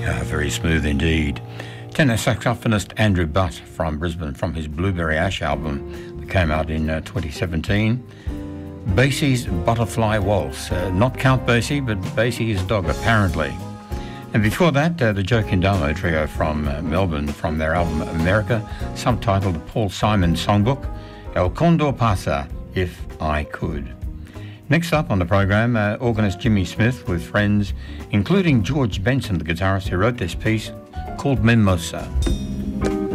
Very smooth indeed. Tenor saxophonist Andrew Butt from Brisbane, from his Blueberry Ash album that came out in 2017. Basie's Butterfly Waltz. Not Count Basie, but Basie's dog, apparently. And before that, the Joe Kindamo trio from Melbourne, from their album America, subtitled Paul Simon Songbook, El Condor Pasa, If I Could. Next up on the program, organist Jimmy Smith with friends, including George Benson, the guitarist who wrote this piece called Mimosa.